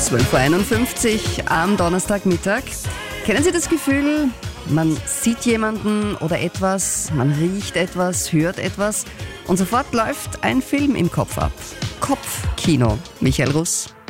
12.51 Uhr am Donnerstagmittag. Kennen Sie das Gefühl, man sieht jemanden oder etwas, man riecht etwas, hört etwas und sofort läuft ein Film im Kopf ab? Kopfkino. Michael Russ.